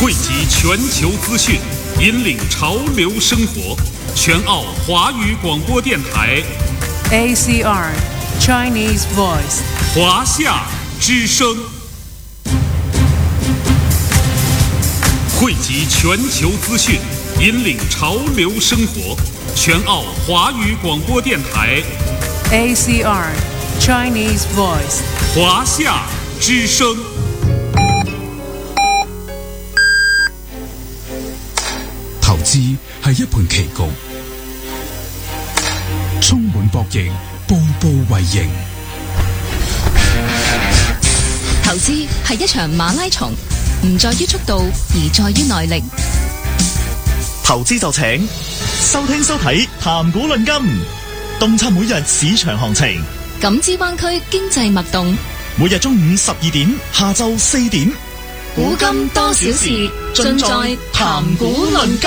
汇集全球资讯，引领潮流生活。全澳华语广播电台 ACR Chinese Voice 华夏之声，汇集全球资讯，引领潮流生活。全澳华语广播电台 ACR Chinese Voice 华夏之声。 投資係一盤棋局，充滿博弈，步步為營。 投資係一場馬拉松，唔在於速度，而在於耐力。 投資就請收聽收睇談股論金，洞察每日市場行情， 感知灣區經濟脈動。 每日中午12點，下晝4點， 古今多少事，盡在談股論金。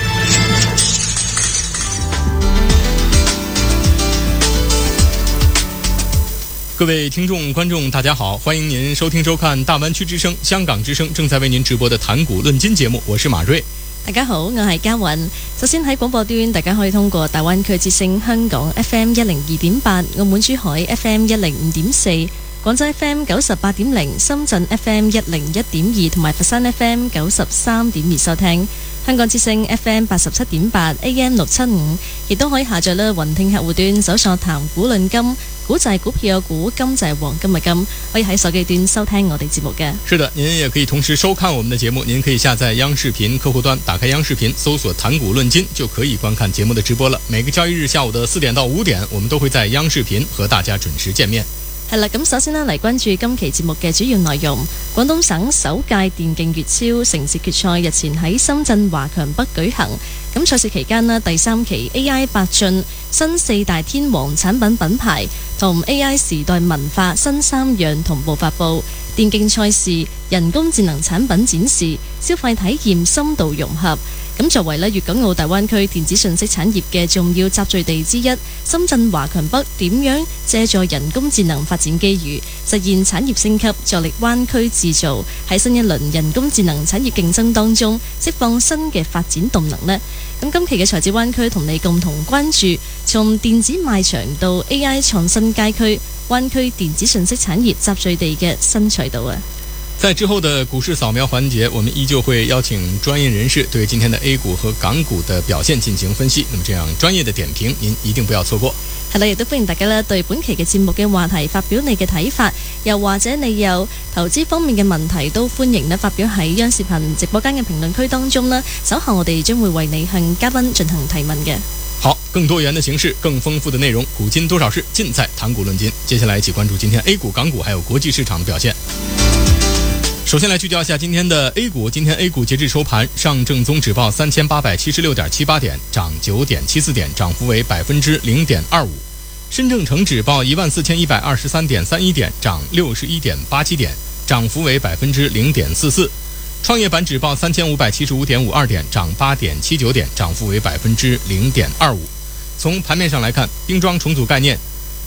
各位聽眾觀眾大家好，歡迎您收聽收看大灣區之聲、香港之聲正在為您直播的談股論金節目，我是馬瑞。 大家好，我係嘉韻。首先喺廣播端，大家可以通過大灣區之聲香港 FM 102.8、澳門珠海 FM 105.4、廣州 FM 98.0、深圳 FM 101.2同埋佛山 FM 93.2收聽。香港之聲 FM 87.8 AM 675，亦都可以下載啦雲聽客戶端，搜索談股論金，股就係股票嘅股，金就係黃金嘅金，可以喺手機端收聽我哋節目嘅。 是的，您也可以同時收看我們的節目，您可以下載央視頻客戶端，打開央視頻，搜索談股論金，就可以觀看節目的直播了。每個交易日下午的4點到5點，我們都會在央視頻和大家準時見面。 係啦，咁首先呢，嚟關注今期節目嘅主要內容。廣東省首屆電競粵超城市決賽日前喺深圳華強北舉行。咁賽事期間呢，第3期 AI 百駿新4大天王產品品牌同 AI 時代文化新3樣同步發布。電競賽事、人工智能產品展示、消費體驗深度融合。咁作為咧粵港澳大灣區電子信息產業嘅重要集聚地之一，深圳華強北點樣借助人工智能發展機遇，實現產業升級，助力灣區製造喺新一輪人工智能產業競爭當中釋放新嘅發展動能呢？咁今期嘅財智灣區同你共同關注從電子賣場到 AI 創新街區，灣區電子信息產業集聚地嘅新賽道啊！ 在之後的股市掃描環節，我們依舊會邀請專業人士對今天的 A 股和港股的表現進行分析。那麼這樣專業的點評，您一定不要錯過。 係啦，亦都歡迎大家咧對本期嘅節目嘅話題發表你嘅睇法，又或者你有投資方面嘅問題，都歡迎咧發表喺央視頻直播間嘅評論區當中啦。稍後我哋將會為你向嘉賓進行提問嘅。 好，更多元的形式，更豐富的內容，古今多少事，盡在談股論金。接下來一起關注今天 A 股、港股還有國際市場的表現。首先來聚焦一下今天的 A 股。今天 A 股截至收盤，上證綜指報3876.78點，漲9.74點，漲幅為0.25%。深證成指報14123.31點，漲61.87點，漲幅為0.44%。創業板指報3575.52點，漲8.79點，漲幅為0.25%。從盤面上來看，冰裝重組概念、